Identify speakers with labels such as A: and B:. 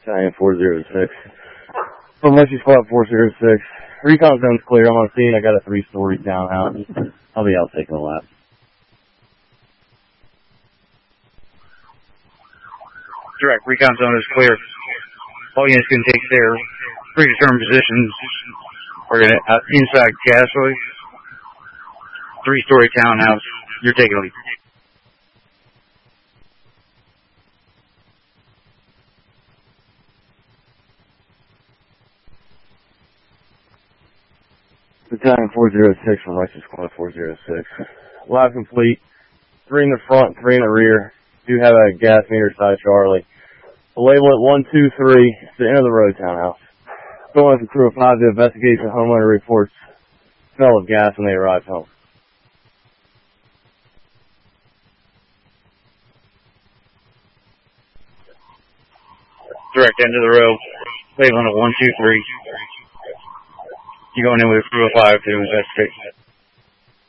A: Battalion 406. From Rescue Squad 406. Recon zone's clear. I'm on scene. I got a 3-story townhouse. I'll be out taking a lap.
B: Direct, recon zone is clear. All units can take their predetermined positions. We're going to inside Gasway. 3-story townhouse. You're taking a lead.
A: Battalion 406 from Rescue Squad 406. Live complete. 3 in the front, 3 in the rear. Do have a gas meter side Charlie. We'll label it 123. It's the end of the road townhouse. Going with the crew of 5 to investigate the homeowner reports smell of gas when they arrive home.
B: Direct end of the road. Labeling it 123. You're going in with a crew of 5 to investigate.